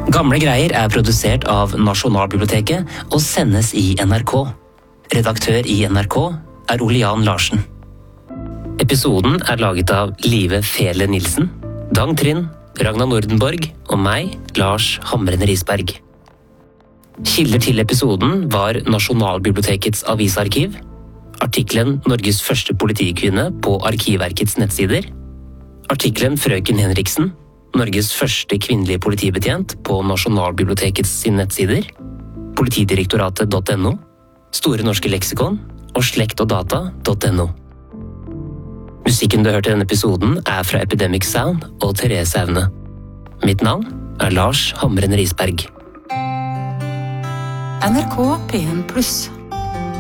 Gamle greier produsert av Nasjonalbiblioteket og sendes i NRK. Redaktør i NRK Ole Jan Larsen. Episoden laget av Live Fele Nilsen, Dang Trinn, Ragnar Nordenborg og meg, Lars Hamren Risberg. Kilder til episoden var Nasjonalbibliotekets avisarkiv, artikkelen Norges første politikvinne på Arkivverkets nettsider, artikkelen Frøken Henriksen, Norges første kvinnelige politibetjent på Nasjonalbibliotekets nettsider, politidirektoratet.no, Store norske leksikon og slektoddata.no. Musikken du hørte i denne episoden fra Epidemic Sound og Therese Aune. Mitt navn Lars Hamren Risberg. NRK P1+.